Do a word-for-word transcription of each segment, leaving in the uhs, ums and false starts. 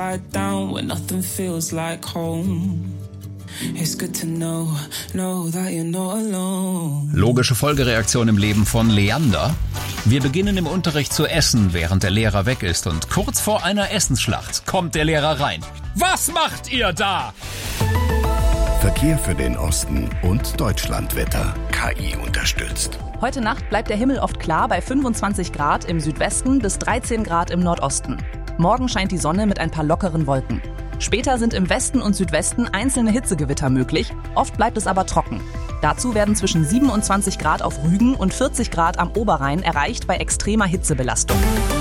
upside down when nothing feels like home. It's good to know, know that you're not alone. Logische Folgereaktion im Leben von Leander. Wir beginnen im Unterricht zu essen, während der Lehrer weg ist. Und kurz vor einer Essensschlacht kommt der Lehrer rein. Was macht ihr da? Verkehr für den Osten und Deutschlandwetter. K I unterstützt. Heute Nacht bleibt der Himmel oft klar bei fünfundzwanzig Grad im Südwesten bis dreizehn Grad im Nordosten. Morgen scheint die Sonne mit ein paar lockeren Wolken. Später sind im Westen und Südwesten einzelne Hitzegewitter möglich, oft bleibt es aber trocken. Dazu werden zwischen siebenundzwanzig Grad auf Rügen und vierzig Grad am Oberrhein erreicht bei extremer Hitzebelastung.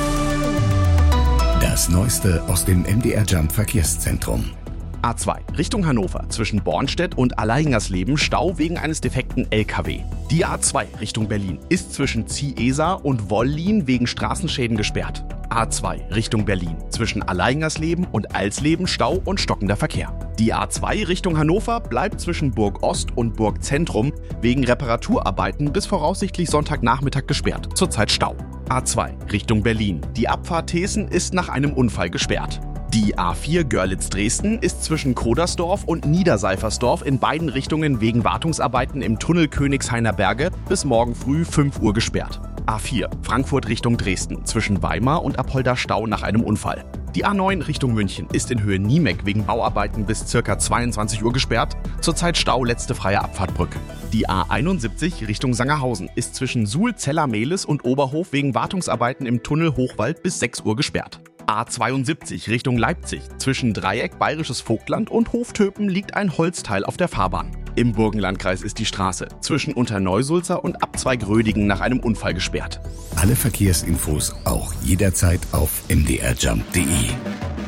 Das Neueste aus dem M D R Jump Verkehrszentrum. A zwei Richtung Hannover zwischen Bornstedt und Alleingers-Leben Stau wegen eines defekten L K W. Die A zwei Richtung Berlin ist zwischen Ziehesa und Wollin wegen Straßenschäden gesperrt. A zwei Richtung Berlin zwischen Alleingers-Leben und Alsleben Stau und stockender Verkehr. Die A zwei Richtung Hannover bleibt zwischen Burg Ost und Burg Zentrum wegen Reparaturarbeiten bis voraussichtlich Sonntagnachmittag gesperrt. Zurzeit Stau. A zwei Richtung Berlin. Die Abfahrt Thesen ist nach einem Unfall gesperrt. Die A vier Görlitz-Dresden ist zwischen Kodersdorf und Niederseifersdorf in beiden Richtungen wegen Wartungsarbeiten im Tunnel Königshainer Berge bis morgen früh fünf Uhr gesperrt. A vier Frankfurt Richtung Dresden zwischen Weimar und Apolda Stau nach einem Unfall. Die A neun Richtung München ist in Höhe Niemek wegen Bauarbeiten bis ca. zweiundzwanzig Uhr gesperrt. Zurzeit Stau, letzte freie Abfahrtbrücke. Die A einundsiebzig Richtung Sangerhausen ist zwischen Suhl, Zeller-Mehlis und Oberhof wegen Wartungsarbeiten im Tunnel Hochwald bis sechs Uhr gesperrt. A zweiundsiebzig Richtung Leipzig. Zwischen Dreieck Bayerisches Vogtland und Hoftöpen liegt ein Holzteil auf der Fahrbahn. Im Burgenlandkreis ist die Straße zwischen Unterneusulzer und Abzweig Rödigen nach einem Unfall gesperrt. Alle Verkehrsinfos auch jederzeit auf m d r jump punkt d e.